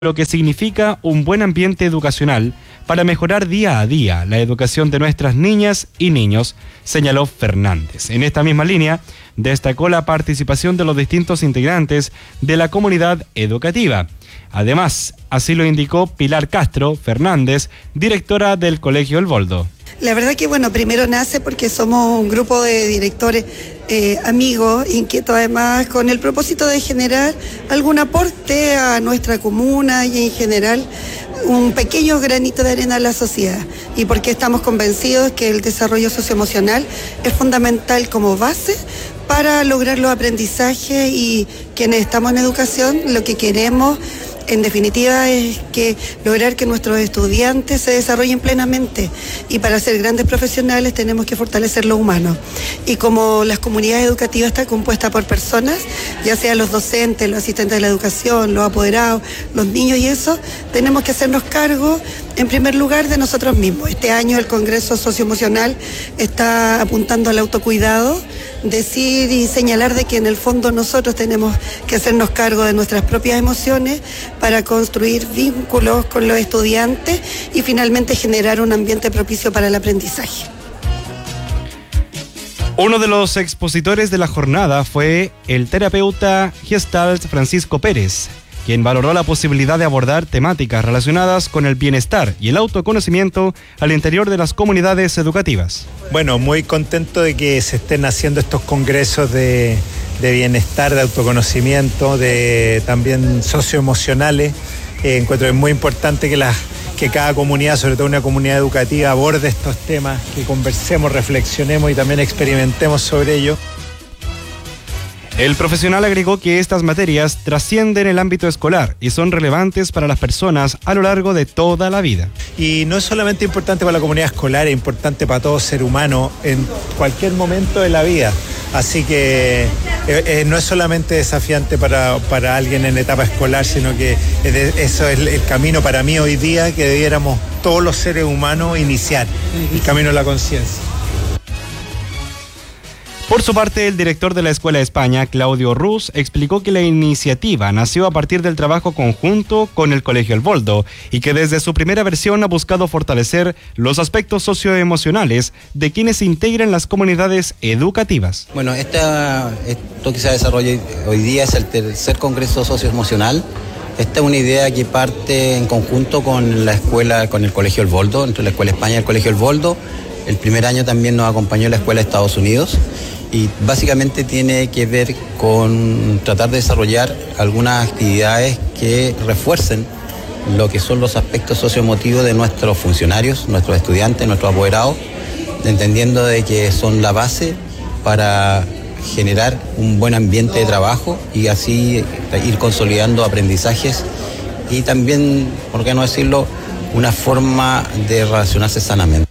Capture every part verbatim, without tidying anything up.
lo que significa un buen ambiente educacional para mejorar día a día la educación de nuestras niñas y niños, señaló Fernández. En esta misma línea, destacó la participación de los distintos integrantes de la comunidad educativa. Además, así lo indicó Pilar Castro Fernández, directora del Colegio El Boldo. La verdad que, bueno, primero nace porque somos un grupo de directores eh, amigos, inquietos además, con el propósito de generar algún aporte a nuestra comuna y en general un pequeño granito de arena a la sociedad. Y porque estamos convencidos que el desarrollo socioemocional es fundamental como base para lograr los aprendizajes, y quienes estamos en educación lo que queremos en definitiva es que lograr que nuestros estudiantes se desarrollen plenamente, y para ser grandes profesionales tenemos que fortalecer lo humano. Y como las comunidades educativas están compuestas por personas, ya sean los docentes, los asistentes de la educación, los apoderados, los niños y eso, tenemos que hacernos cargo en primer lugar de nosotros mismos. Este año el Congreso Socioemocional está apuntando al autocuidado, decir y señalar de que en el fondo nosotros tenemos que hacernos cargo de nuestras propias emociones para construir vínculos con los estudiantes y finalmente generar un ambiente propicio para el aprendizaje. Uno de los expositores de la jornada fue el terapeuta Gestalt Francisco Pérez, quien valoró la posibilidad de abordar temáticas relacionadas con el bienestar y el autoconocimiento al interior de las comunidades educativas. Bueno, muy contento de que se estén haciendo estos congresos de, de bienestar, de autoconocimiento, de también socioemocionales. Eh, encuentro que es muy importante que, las, que cada comunidad, sobre todo una comunidad educativa, aborde estos temas, que conversemos, reflexionemos y también experimentemos sobre ello. El profesional agregó que estas materias trascienden el ámbito escolar y son relevantes para las personas a lo largo de toda la vida. Y no es solamente importante para la comunidad escolar, es importante para todo ser humano en cualquier momento de la vida. Así que eh, eh, no es solamente desafiante para, para alguien en etapa escolar, sino que eh, eso es el camino para mí hoy día que debiéramos todos los seres humanos iniciar, el camino de la conciencia. Por su parte, el director de la Escuela España, Claudio Ruz, explicó que la iniciativa nació a partir del trabajo conjunto con el Colegio El Boldo y que desde su primera versión ha buscado fortalecer los aspectos socioemocionales de quienes integran las comunidades educativas. Bueno, esta, esto que se desarrolla hoy día es el tercer Congreso Socioemocional. Esta es una idea que parte en conjunto con la escuela, con el Colegio El Boldo, entre la Escuela España y el Colegio El Boldo. El primer año también nos acompañó la Escuela de Estados Unidos. Y básicamente tiene que ver con tratar de desarrollar algunas actividades que refuercen lo que son los aspectos socioemotivos de nuestros funcionarios, nuestros estudiantes, nuestros apoderados, entendiendo de que son la base para generar un buen ambiente de trabajo y así ir consolidando aprendizajes y también, por qué no decirlo, una forma de relacionarse sanamente.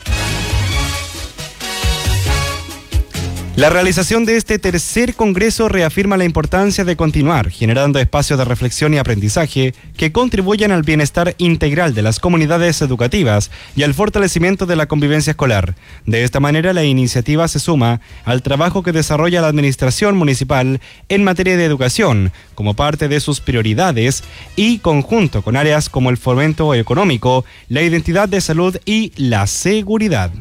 La realización de este tercer congreso reafirma la importancia de continuar generando espacios de reflexión y aprendizaje que contribuyan al bienestar integral de las comunidades educativas y al fortalecimiento de la convivencia escolar. De esta manera, la iniciativa se suma al trabajo que desarrolla la administración municipal en materia de educación como parte de sus prioridades y conjunto con áreas como el fomento económico, la identidad de salud y la seguridad.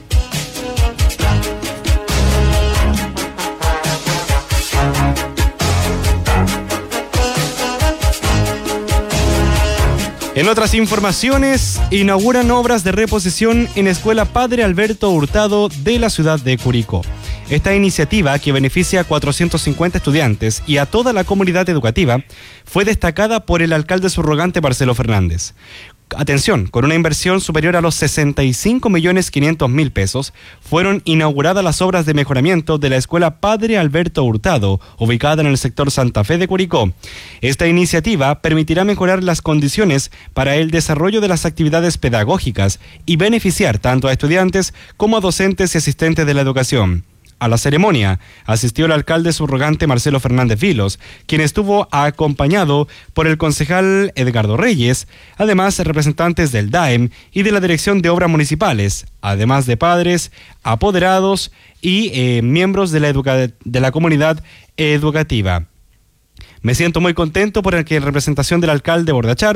En otras informaciones, inauguran obras de reposición en Escuela Padre Alberto Hurtado de la ciudad de Curicó. Esta iniciativa, que beneficia a cuatrocientos cincuenta estudiantes y a toda la comunidad educativa, fue destacada por el alcalde subrogante Marcelo Fernández. Atención, con una inversión superior a los sesenta y cinco millones quinientos mil pesos, fueron inauguradas las obras de mejoramiento de la Escuela Padre Alberto Hurtado, ubicada en el sector Santa Fe de Curicó. Esta iniciativa permitirá mejorar las condiciones para el desarrollo de las actividades pedagógicas y beneficiar tanto a estudiantes como a docentes y asistentes de la educación. A la ceremonia asistió el alcalde subrogante Marcelo Fernández Vilos, quien estuvo acompañado por el concejal Edgardo Reyes, además representantes del D A E M y de la Dirección de Obras Municipales, además de padres, apoderados y eh, miembros de la, educa- de la comunidad educativa. Me siento muy contento porque en representación del alcalde Bordachar